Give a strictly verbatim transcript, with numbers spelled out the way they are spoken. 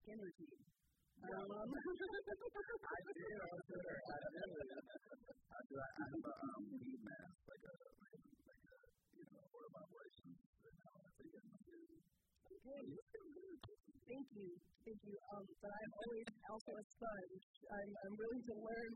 energy. Um, I did on Twitter. I did. I do. I have a um, weed mask, like a, like a, like a, you know, oil vibration. Okay. Thank you. Thank you. Um, but I'm always also a sponge. I'm, I'm willing to learn